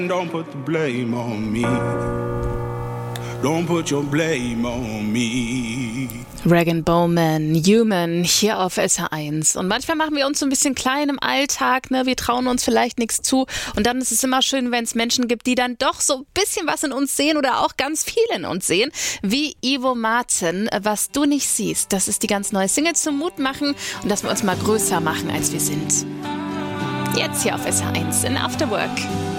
Don't put the blame on me. Don't put your blame on me. Rag & Bowman, Human, hier auf SH1. Und manchmal machen wir uns so ein bisschen klein im Alltag, ne? Wir trauen uns vielleicht nichts zu. Und dann ist es immer schön, wenn es Menschen gibt, die dann doch so ein bisschen was in uns sehen oder auch ganz viel in uns sehen. Wie Ivo Martin, Was du nicht siehst. Das ist die ganz neue Single zum Mut machen und dass wir uns mal größer machen, als wir sind. Jetzt hier auf SH1 in After Work.